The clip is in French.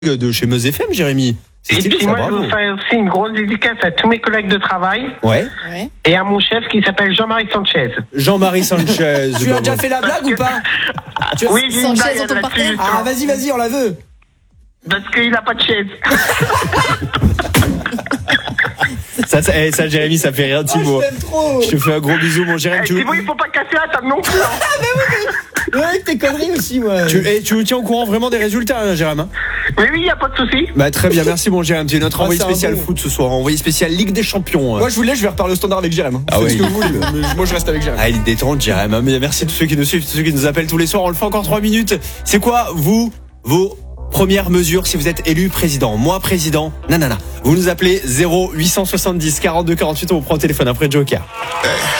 de chez Meuse FM, Jérémy. C'est Et stylé, puis ça, moi, je bravo. veux faire aussi une grosse dédicace à tous mes collègues de travail Ouais. et à mon chef qui s'appelle Jean-Marie Sanchez. Jean-Marie Sanchez. Tu as déjà fait la blague ou pas? Oui, j'ai une Sanchez blague dans ton là-dessus, parterre. justement. Ah, vas-y, on la veut. Parce qu'il a pas de chaise. Ça, Jérémy, ça fait rien, Thibaut. Je t'aime trop. Je te fais un gros bisou, mon Jérémy. C'est bon, il faut pas casser la table non plus. Ouais, tes conneries aussi, moi. Tu nous tiens au courant vraiment des résultats, hein, Jérémy. Oui, il n'y a pas de souci. Bah, très bien, merci, mon Jérémy. C'est notre envoyé c'est un spécial bon. foot ce soir, envoyé spécial Ligue des Champions. Moi, je vais reparler au standard avec Jérém. Ah Faites ouais. ce que vous voulez. Mais moi, je reste avec Jérém. Ah, il est détente, Jérémy. Mais merci à tous ceux qui nous suivent, tous ceux qui nous appellent tous les soirs. On le fait encore 3 minutes. C'est quoi, vos premières mesures si vous êtes élu président? Moi, président, nanana. Vous nous appelez 0870 42 48, on vous prend au téléphone après Joker.